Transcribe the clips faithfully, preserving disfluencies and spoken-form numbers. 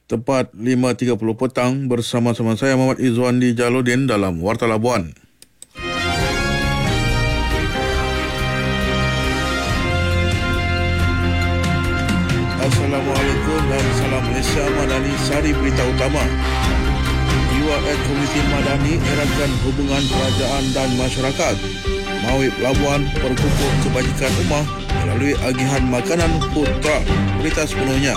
Tepat lima tiga puluh petang bersama-sama saya Muhammad Izzuandi Jaludin dalam Warta Labuan. Assalamualaikum dan salam Malaysia Madani. Sari berita utama. Jiwa Ad Komuniti Madani eratkan hubungan kerajaan dan masyarakat. Mawib Labuan perkukuh kebajikan ummah melalui agihan makanan food truck. Berita sepenuhnya.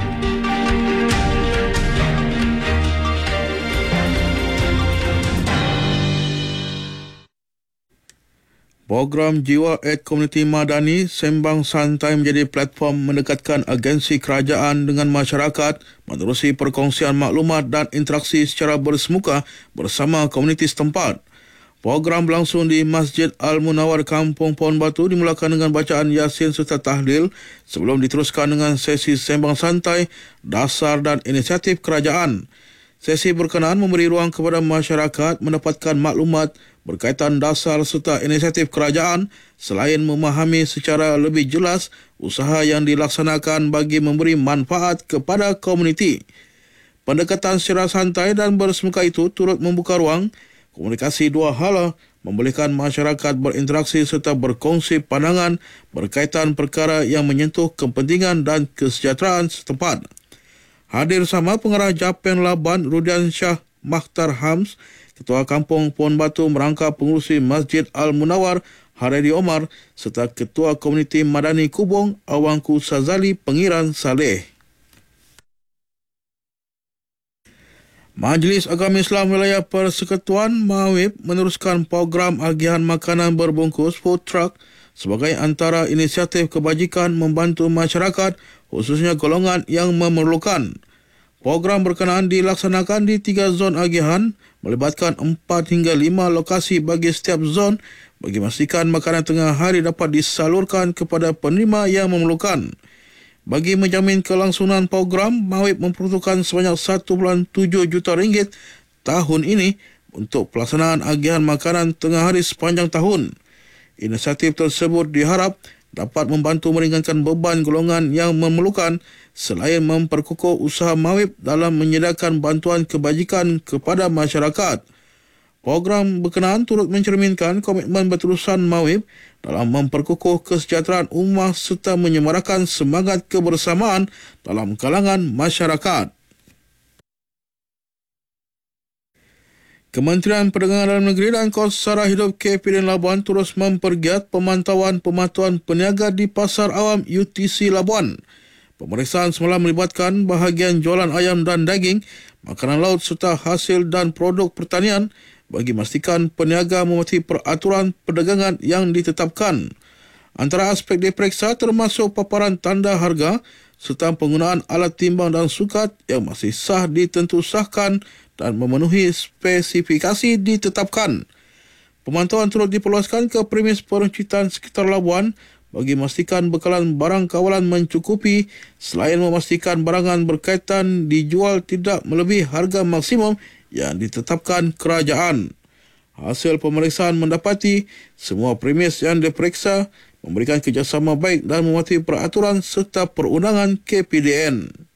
Program Jiwa Ad Komuniti Madani Sembang Santai menjadi platform mendekatkan agensi kerajaan dengan masyarakat menerusi perkongsian maklumat dan interaksi secara bersemuka bersama komuniti setempat. Program berlangsung di Masjid Al-Munawar Kampung Pohon Batu dimulakan dengan bacaan Yasin serta tahlil sebelum diteruskan dengan sesi sembang santai, dasar dan inisiatif kerajaan. Sesi berkenaan memberi ruang kepada masyarakat mendapatkan maklumat berkaitan dasar serta inisiatif kerajaan selain memahami secara lebih jelas usaha yang dilaksanakan bagi memberi manfaat kepada komuniti. Pendekatan secara santai dan bersemuka itu turut membuka ruang komunikasi dua hala, membolehkan masyarakat berinteraksi serta berkongsi pandangan berkaitan perkara yang menyentuh kepentingan dan kesejahteraan setempat. Hadir sama pengarah Japan Laban Rudian Shah Makhtar Hams, Ketua Kampung Pohon Batu merangka pengurusi Masjid Al-Munawar Haredi Omar serta Ketua Komuniti Madani Kubong Awangku Sazali Pengiran Saleh. Majlis Agama Islam Wilayah Persekutuan Mawib meneruskan program agihan makanan berbungkus food truck sebagai antara inisiatif kebajikan membantu masyarakat khususnya golongan yang memerlukan. Program berkenaan dilaksanakan di tiga zon agihan melibatkan empat hingga lima lokasi bagi setiap zon bagi memastikan makanan tengah hari dapat disalurkan kepada penerima yang memerlukan. Bagi menjamin kelangsungan program, Mawib memperuntukkan sebanyak satu perpuluhan tujuh juta ringgit tahun ini untuk pelaksanaan agihan makanan tengah hari sepanjang tahun. Inisiatif tersebut diharap dapat membantu meringankan beban golongan yang memerlukan selain memperkukuh usaha Mawib dalam menyediakan bantuan kebajikan kepada masyarakat. Program berkenaan turut mencerminkan komitmen berterusan Mawib dalam memperkukuh kesejahteraan ummah serta menyemarakan semangat kebersamaan dalam kalangan masyarakat. Kementerian Perdagangan Dalam Negeri dan Kos Sara Hidup K P D N Labuan terus mempergiat pemantauan pemantauan peniaga di Pasar Awam U T C Labuan. Pemeriksaan semalam melibatkan bahagian jualan ayam dan daging, makanan laut serta hasil dan produk pertanian bagi memastikan peniaga mematuhi peraturan perdagangan yang ditetapkan. Antara aspek diperiksa termasuk paparan tanda harga serta penggunaan alat timbang dan sukat yang masih sah ditentusahkan dan memenuhi spesifikasi ditetapkan. Pemantauan turut diperluaskan ke premis peruncitan sekitar Labuan bagi memastikan bekalan barang kawalan mencukupi selain memastikan barangan berkaitan dijual tidak melebihi harga maksimum yang ditetapkan kerajaan. Hasil pemeriksaan mendapati semua premis yang diperiksa memberikan kerjasama baik dan mematuhi peraturan serta perundangan K P D N.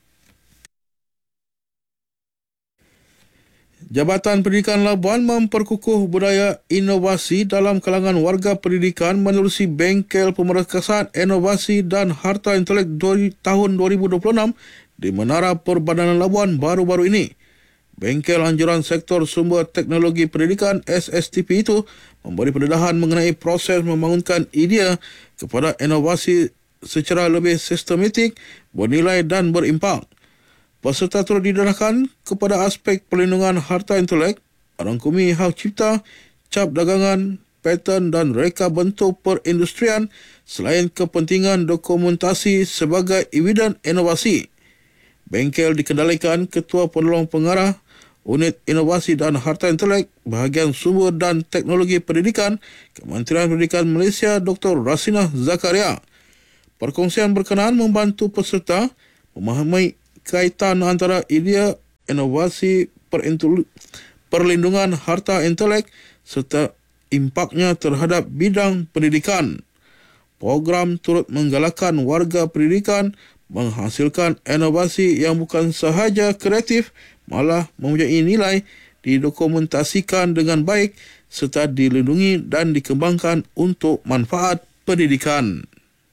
Jabatan Pendidikan Labuan memperkukuh budaya inovasi dalam kalangan warga pendidikan menerusi Bengkel Pemerkasaan Inovasi dan Harta Intelek tahun dua ribu dua puluh enam di Menara Perbadanan Labuan baru-baru ini. Bengkel Anjuran Sektor Sumber Teknologi Pendidikan S S T P itu memberi pendedahan mengenai proses membangunkan idea kepada inovasi secara lebih sistematik, bernilai dan berimpak. Peserta turut didedahkan kepada aspek perlindungan harta intelek, rangkumi hak cipta, cap dagangan, paten dan reka bentuk perindustrian selain kepentingan dokumentasi sebagai eviden inovasi. Bengkel dikendalikan Ketua Penolong Pengarah Unit Inovasi dan Harta Intelek, Bahagian Sumber dan Teknologi Pendidikan, Kementerian Pendidikan Malaysia Doktor Rasinah Zakaria. Perkongsian berkenaan membantu peserta memahami kaitan antara idea inovasi perlindungan harta intelek serta impaknya terhadap bidang pendidikan. Program turut menggalakkan warga pendidikan menghasilkan inovasi yang bukan sahaja kreatif, malah mempunyai nilai, didokumentasikan dengan baik serta dilindungi dan dikembangkan untuk manfaat pendidikan.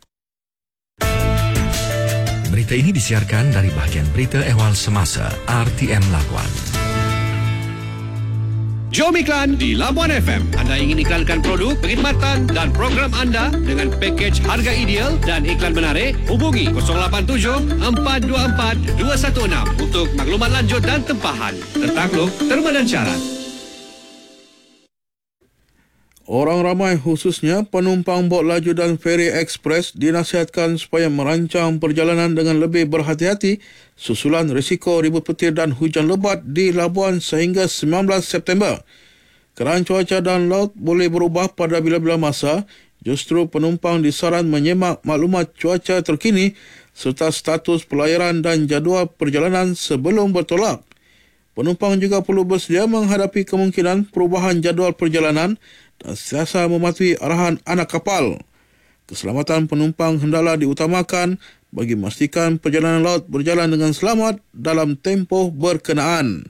Berita ini disiarkan dari bahagian Berita Ehwal Semasa R T M Labuan. Jom iklan di Labuan F M. Anda ingin iklankan produk, perkhidmatan dan program anda dengan pakej harga ideal dan iklan menarik? Hubungi kosong lapan tujuh empat dua empat dua satu enam untuk maklumat lanjut dan tempahan. Tertakluk, terma dan syarat. Orang ramai khususnya penumpang bot laju dan feri ekspres dinasihatkan supaya merancang perjalanan dengan lebih berhati-hati susulan risiko ribut petir dan hujan lebat di Labuan sehingga sembilan belas September. Kerana cuaca dan laut boleh berubah pada bila-bila masa, justru penumpang disaran menyemak maklumat cuaca terkini serta status pelayaran dan jadual perjalanan sebelum bertolak. Penumpang juga perlu bersedia menghadapi kemungkinan perubahan jadual perjalanan dan sentiasa mematuhi arahan anak kapal. Keselamatan penumpang hendaklah diutamakan bagi memastikan perjalanan laut berjalan dengan selamat dalam tempoh berkenaan.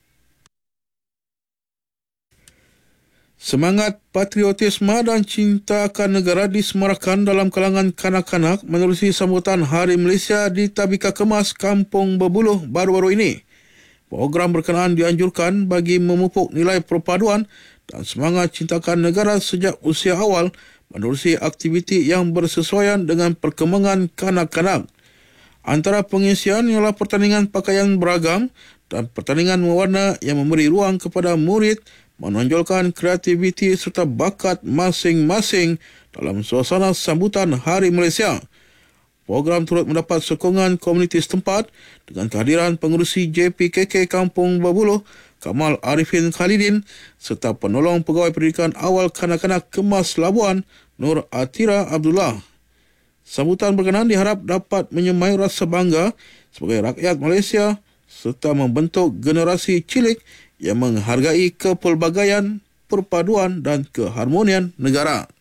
Semangat patriotisme dan cinta akan negara disemarakan dalam kalangan kanak-kanak menerusi sambutan Hari Malaysia di Tabika Kemas Kampung Berbuluh baru-baru ini. Program berkenaan dianjurkan bagi memupuk nilai perpaduan dan semangat cintakan negara sejak usia awal menerusi aktiviti yang bersesuaian dengan perkembangan kanak-kanak. Antara pengisian ialah pertandingan pakaian beragam dan pertandingan mewarna yang memberi ruang kepada murid menonjolkan kreativiti serta bakat masing-masing dalam suasana sambutan Hari Malaysia. Program turut mendapat sokongan komuniti setempat dengan kehadiran pengerusi J P K K Kampung Berbuluh, Kamal Arifin Khalidin serta penolong pegawai pendidikan awal kanak-kanak Kemas Labuan, Nur Atira Abdullah. Sambutan berkenaan diharap dapat menyemai rasa bangga sebagai rakyat Malaysia serta membentuk generasi cilik yang menghargai kepelbagaian, perpaduan dan keharmonian negara.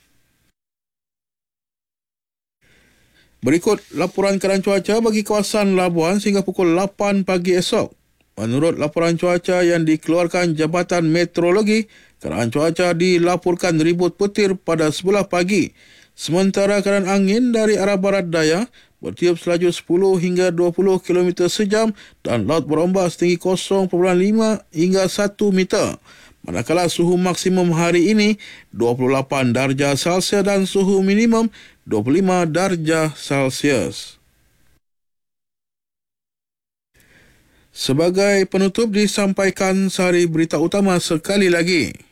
Berikut laporan keadaan cuaca bagi kawasan Labuan sehingga pukul lapan pagi esok. Menurut laporan cuaca yang dikeluarkan Jabatan Meteorologi, keadaan cuaca dilaporkan ribut petir pada sebelah pagi. Sementara keadaan angin dari arah barat daya bertiup selaju sepuluh hingga dua puluh kilometer sejam dan laut berombak setinggi kosong perpuluhan lima hingga satu meter. Manakala suhu maksimum hari ini dua puluh lapan darjah Celsius dan suhu minimum dua puluh lima darjah Celsius. Sebagai penutup disampaikan sehari berita utama sekali lagi.